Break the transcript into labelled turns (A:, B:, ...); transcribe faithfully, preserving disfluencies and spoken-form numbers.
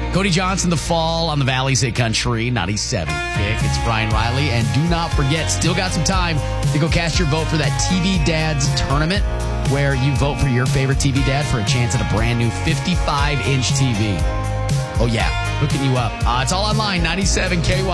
A: Cody Johnson, The Fall on the Valley's Hit Country ninety-seven pick. It's Brian Riley. And do not forget, still got some time to go cast your vote for that T V Dads tournament where you vote for your favorite T V dad for a chance at a brand new fifty-five inch T V. Oh, yeah. Hooking you up. Uh, it's all online, ninety-seven K Y.